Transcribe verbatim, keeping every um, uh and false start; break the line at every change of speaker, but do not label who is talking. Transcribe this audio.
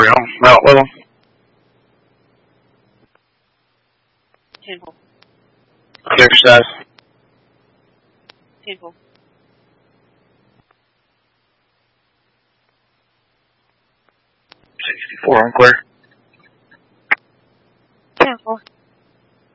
we on? Route level?
Temple.
Clear status.
Temple.
sixty-four on clear.